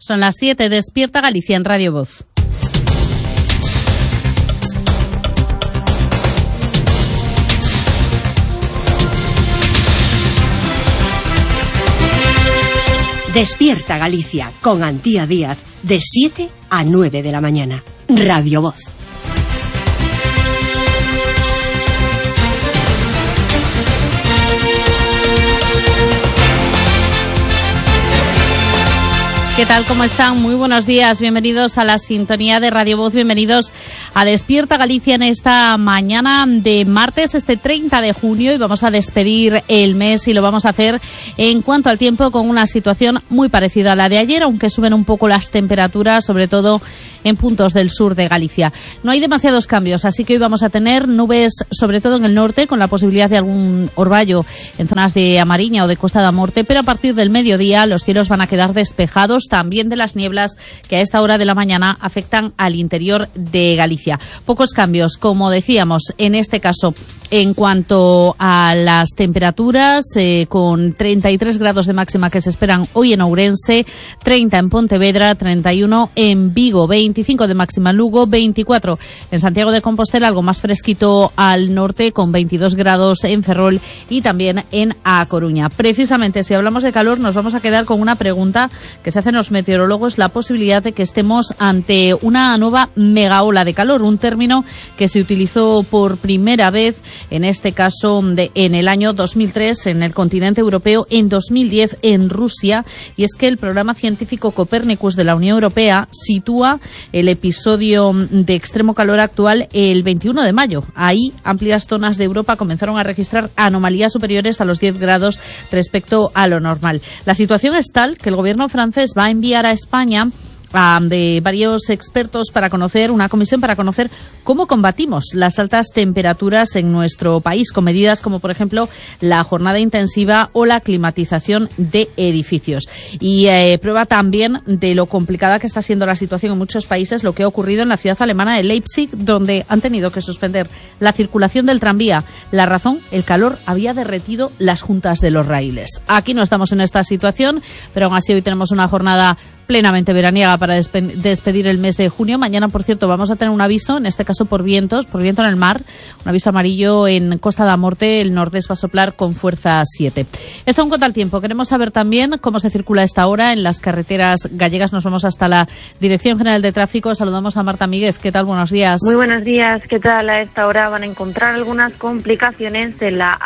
Son las 7, despierta Galicia en Radio Voz. Despierta Galicia con Antía Díaz de 7 a 9 de la mañana. Radio Voz. ¿Qué tal? ¿Cómo están? Muy buenos días. Bienvenidos a la sintonía de Radio Voz. Bienvenidos a Despierta Galicia en esta mañana de martes, 30 de junio. Y vamos a despedir el mes y lo vamos a hacer en cuanto al tiempo con una situación muy parecida a la de ayer, aunque suben un poco las temperaturas, sobre todo en puntos del sur de Galicia. No hay demasiados cambios, así que hoy vamos a tener nubes, sobre todo en el norte, con la posibilidad de algún orvallo en zonas de A Mariña o de Costa da Morte, pero a partir del mediodía los cielos van a quedar despejados, también de las nieblas que a esta hora de la mañana afectan al interior de Galicia. Pocos cambios, como decíamos, en este caso en cuanto a las temperaturas, con 33 grados de máxima que se esperan hoy en Ourense, 30 en Pontevedra, 31 en Vigo, 25 de máxima en Lugo, 24 en Santiago de Compostela, algo más fresquito al norte, con 22 grados en Ferrol y también en A Coruña. Precisamente, si hablamos de calor, nos vamos a quedar con una pregunta que se hacen los meteorólogos, la posibilidad de que estemos ante una nueva megaola de calor, un término que se utilizó por primera vez, en este caso en el año 2003 en el continente europeo, en 2010 en Rusia, y es que el programa científico Copernicus de la Unión Europea sitúa el episodio de extremo calor actual el 21 de mayo. Ahí amplias zonas de Europa comenzaron a registrar anomalías superiores a los 10 grados respecto a lo normal. La situación es tal que el gobierno francés va a enviar a España de varios expertos para conocer, una comisión para conocer cómo combatimos las altas temperaturas en nuestro país, con medidas como, por ejemplo, la jornada intensiva o la climatización de edificios. Y prueba también de lo complicada que está siendo la situación en muchos países lo que ha ocurrido en la ciudad alemana de Leipzig, donde han tenido que suspender la circulación del tranvía. La razón, el calor había derretido las juntas de los raíles. Aquí no estamos en esta situación, pero aún así hoy tenemos una jornada plenamente veraniega para despedir el mes de junio. Mañana, por cierto, vamos a tener un aviso, en este caso por viento en el mar, un aviso amarillo en Costa da Morte, el nordés va a soplar con fuerza 7. Esto en cuanto al tiempo. Queremos saber también cómo se circula a esta hora en las carreteras gallegas. Nos vamos hasta la Dirección General de Tráfico. Saludamos a Marta Míguez. ¿Qué tal? Buenos días. Muy buenos días. ¿Qué tal? A esta hora van a encontrar algunas complicaciones en la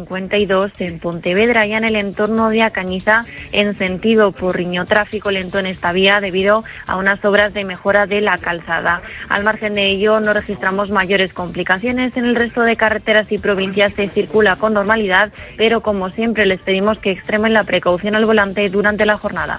A52 en Pontevedra y en el entorno de A Cañiza en sentido Porriño. Tráfico lento en esta vía debido a unas obras de mejora de la calzada. Al margen de ello, no registramos mayores complicaciones. En el resto de carreteras y provincias se circula con normalidad, pero como siempre les pedimos que extremen la precaución al volante durante la jornada.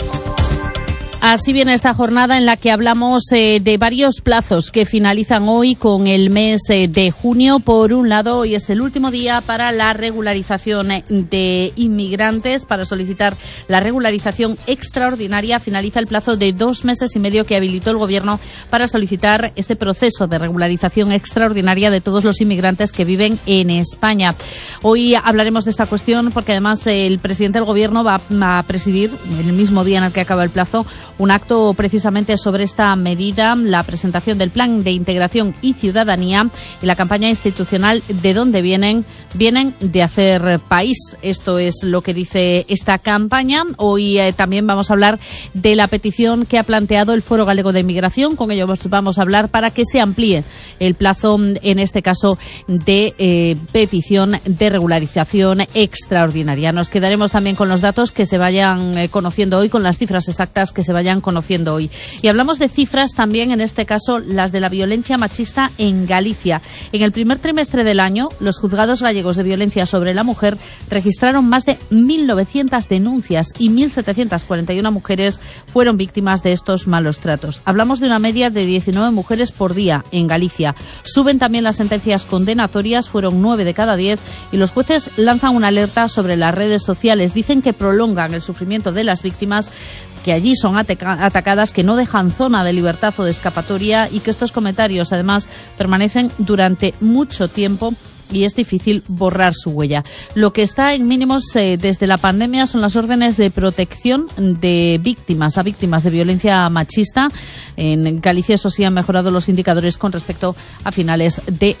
Así viene esta jornada en la que hablamos de varios plazos que finalizan hoy con el mes de junio. Por un lado, hoy es el último día para la regularización de inmigrantes. Para solicitar la regularización extraordinaria finaliza el plazo de 2 meses y medio que habilitó el Gobierno para solicitar este proceso de regularización extraordinaria de todos los inmigrantes que viven en España. Hoy hablaremos de esta cuestión porque además el presidente del Gobierno va a presidir, el mismo día en el que acaba el plazo, un acto precisamente sobre esta medida, la presentación del Plan de Integración y Ciudadanía y la campaña institucional de dónde vienen de hacer país. Esto es lo que dice esta campaña. Hoy también vamos a hablar de la petición que ha planteado el Foro Galego de Migración. Con ello vamos a hablar para que se amplíe el plazo, en este caso, de petición de regularización extraordinaria. Nos quedaremos también con los datos que se vayan conociendo hoy, con las cifras exactas que se vayan conociendo hoy. Y hablamos de cifras también, en este caso, las de la violencia machista en Galicia. En el primer trimestre del año, los juzgados gallegos de violencia sobre la mujer registraron más de 1.900 denuncias y 1.741 mujeres fueron víctimas de estos malos tratos. Hablamos de una media de 19 mujeres por día en Galicia. Suben también las sentencias condenatorias, fueron 9 de cada 10, y los jueces lanzan una alerta sobre las redes sociales. Dicen que prolongan el sufrimiento de las víctimas, que allí son atacadas, que no dejan zona de libertad o de escapatoria, y que estos comentarios además permanecen durante mucho tiempo y es difícil borrar su huella. Lo que está en mínimos desde la pandemia son las órdenes de protección de víctimas, a víctimas de violencia machista. En Galicia, eso sí, han mejorado los indicadores con respecto a finales de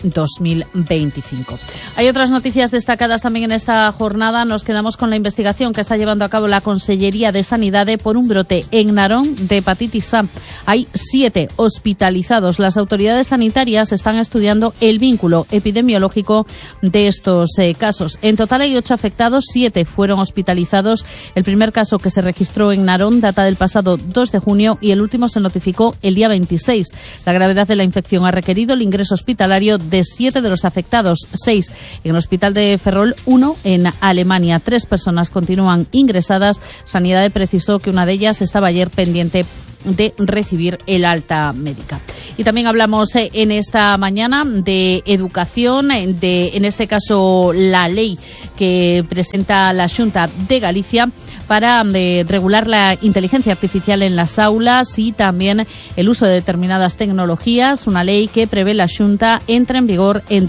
2025. Hay otras noticias destacadas también en esta jornada. Nos quedamos con la investigación que está llevando a cabo la Consellería de Sanidad por un brote en Narón de hepatitis A. Hay 7 hospitalizados. Las autoridades sanitarias están estudiando el vínculo epidemiológico de estos casos. En total hay 8 afectados, 7 fueron hospitalizados. El primer caso que se registró en Narón data del pasado 2 de junio y el último se notificó el día 26. La gravedad de la infección ha requerido el ingreso hospitalario de 7 de los afectados, 6 en el hospital de Ferrol, 1 en Alemania. 3 personas continúan ingresadas. Sanidad precisó que una de ellas estaba ayer pendiente de recibir el alta médica. Y también hablamos en esta mañana de educación, en este caso la ley que presenta la Xunta de Galicia para regular la inteligencia artificial en las aulas y también el uso de determinadas tecnologías, una ley que prevé la Xunta entra en vigor en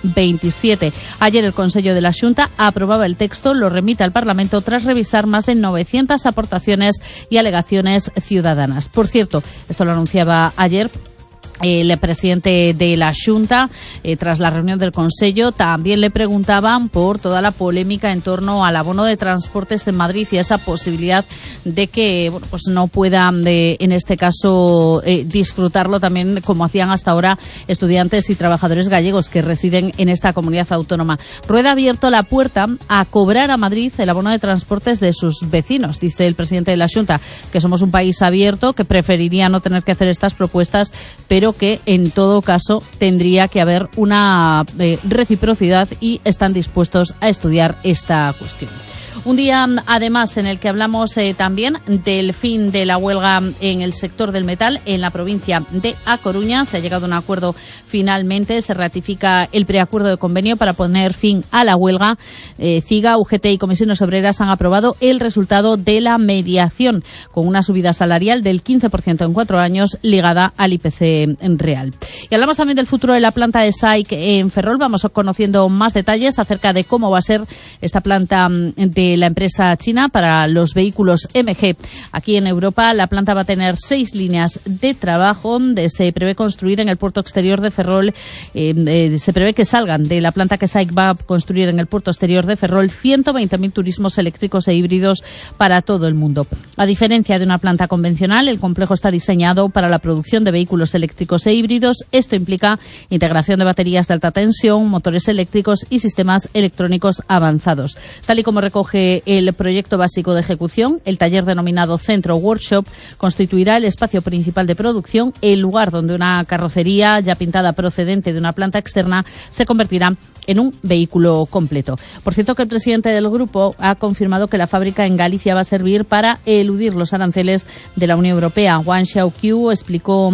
2027. Ayer el Consejo de la Xunta aprobaba el texto, lo remite al Parlamento tras revisar más de 900 aportaciones y alegaciones ciudadanas. Por cierto, esto lo anunciaba ayer el presidente de la Xunta, tras la reunión del Consello, también le preguntaban por toda la polémica en torno al abono de transportes en Madrid y esa posibilidad de que pues no puedan, en este caso, disfrutarlo también como hacían hasta ahora estudiantes y trabajadores gallegos que residen en esta comunidad autónoma. Rueda ha abierto la puerta a cobrar a Madrid el abono de transportes de sus vecinos. Dice el presidente de la Xunta que somos un país abierto, que preferiría no tener que hacer estas propuestas, pero que en todo caso tendría que haber una reciprocidad y están dispuestos a estudiar esta cuestión. Un día, además, en el que hablamos también del fin de la huelga en el sector del metal en la provincia de A Coruña. Se ha llegado a un acuerdo finalmente. Se ratifica el preacuerdo de convenio para poner fin a la huelga. CIGA, UGT y Comisiones Obreras han aprobado el resultado de la mediación, con una subida salarial del 15% en 4 años ligada al IPC real. Y hablamos también del futuro de la planta de SAIC en Ferrol. Vamos conociendo más detalles acerca de cómo va a ser esta planta de la empresa china para los vehículos MG. Aquí en Europa la planta va a tener 6 líneas de trabajo. Se prevé construir en el puerto exterior de Ferrol, se prevé que salgan de la planta que SAIC va a construir en el puerto exterior de Ferrol 120.000 turismos eléctricos e híbridos para todo el mundo. A diferencia de una planta convencional, el complejo está diseñado para la producción de vehículos eléctricos e híbridos. Esto implica integración de baterías de alta tensión, motores eléctricos y sistemas electrónicos avanzados. Tal y como recoge el proyecto básico de ejecución, el taller denominado Centro Workshop constituirá el espacio principal de producción, el lugar donde una carrocería ya pintada procedente de una planta externa se convertirá en un vehículo completo. Por cierto, que el presidente del grupo ha confirmado que la fábrica en Galicia va a servir para eludir los aranceles de la Unión Europea. Wang Xiaoqiu explicó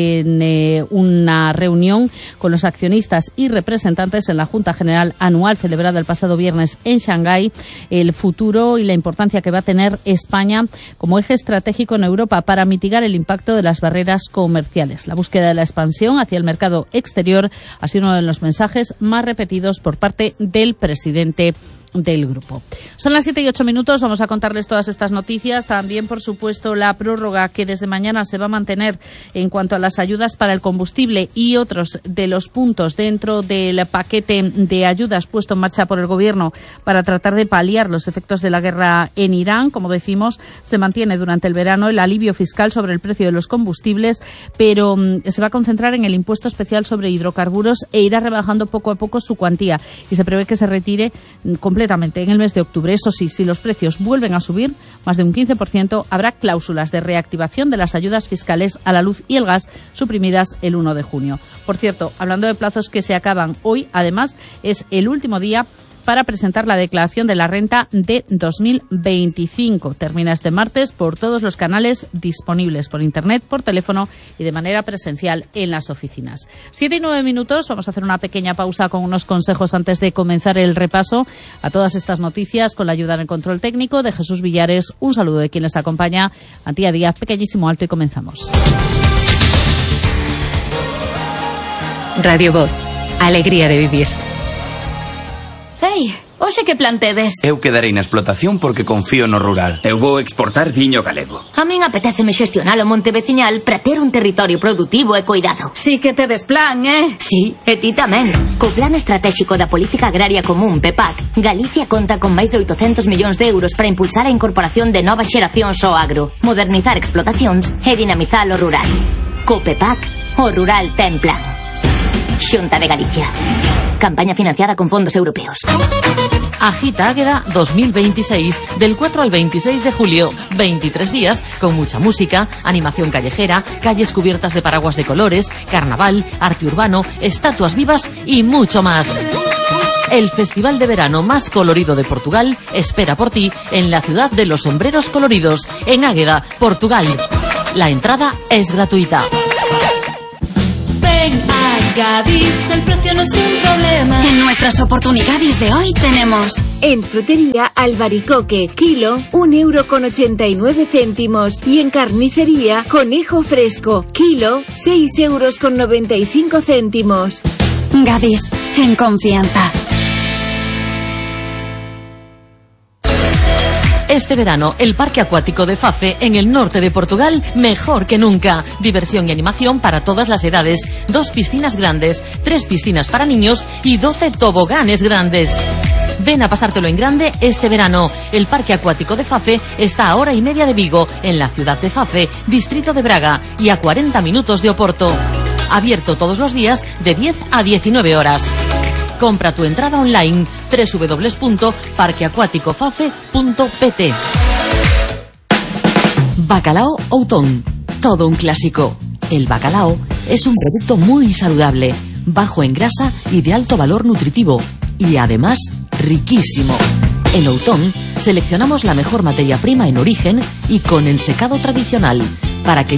en una reunión con los accionistas y representantes en la Junta General Anual celebrada el pasado viernes en Shanghái el futuro y la importancia que va a tener España como eje estratégico en Europa para mitigar el impacto de las barreras comerciales. La búsqueda de la expansión hacia el mercado exterior ha sido uno de los mensajes más repetidos por parte del presidente del grupo. Son las 7:08. Vamos a contarles todas estas noticias. También, por supuesto, la prórroga que desde mañana se va a mantener en cuanto a las ayudas para el combustible y otros de los puntos dentro del paquete de ayudas puesto en marcha por el Gobierno para tratar de paliar los efectos de la guerra en Irán. Como decimos, se mantiene durante el verano el alivio fiscal sobre el precio de los combustibles, pero se va a concentrar en el impuesto especial sobre hidrocarburos e irá rebajando poco a poco su cuantía y se prevé que se retire completamente en el mes de octubre. Eso sí, si los precios vuelven a subir más de un 15%, habrá cláusulas de reactivación de las ayudas fiscales a la luz y el gas suprimidas el 1 de junio. Por cierto, hablando de plazos que se acaban hoy, además, es el último día para presentar la declaración de la renta de 2025. Termina este martes por todos los canales disponibles, por internet, por teléfono y de manera presencial en las oficinas. 7:09. Vamos a hacer una pequeña pausa con unos consejos antes de comenzar el repaso a todas estas noticias con la ayuda en el control técnico de Jesús Villares. Un saludo de quien les acompaña, Antía Díaz, pequeñísimo alto, y comenzamos. Radio Voz, alegría de vivir. Ei, hoxe que plantedes? Eu quedarei na explotación porque confío no rural. Eu vou exportar viño galego. A min apetéceme xestionar o monte veciñal para ter un territorio productivo e cuidado. Sí que tedes plan, Sí, e ti tamén. Co Plan Estratégico da Política Agraria Común, PEPAC, Galicia conta con máis de 800 millóns de euros para impulsar a incorporación de novas xeracións ao agro, modernizar explotacións e dinamizar o rural. Co PEPAC, o rural ten plan. Xunta de Galicia. Campaña financiada con fondos europeos. Agita Águeda 2026, del 4 al 26 de julio. 23 días con mucha música, animación callejera, calles cubiertas de paraguas de colores, carnaval, arte urbano, estatuas vivas y mucho más. El festival de verano más colorido de Portugal espera por ti en la ciudad de los sombreros coloridos, en Águeda, Portugal. La entrada es gratuita. Ven a Gadis, el precio no es un problema. En nuestras oportunidades de hoy tenemos: en frutería albaricoque, kilo, 1,89 €. Y en carnicería, conejo fresco, kilo, 6,95 €. Gadis, en confianza. Este verano, el Parque Acuático de Fafe, en el norte de Portugal, mejor que nunca. Diversión y animación para todas las edades. 2 piscinas grandes, 3 piscinas para niños y 12 toboganes grandes. Ven a pasártelo en grande este verano. El Parque Acuático de Fafe está a hora y media de Vigo, en la ciudad de Fafe, distrito de Braga, y a 40 minutos de Oporto. Abierto todos los días de 10 a 19 horas. Compra tu entrada online www.parqueacuaticofafe.pt. Bacalao Outón, todo un clásico. El bacalao es un producto muy saludable, bajo en grasa y de alto valor nutritivo, y además riquísimo. En Outón seleccionamos la mejor materia prima en origen y con ensecado tradicional, para que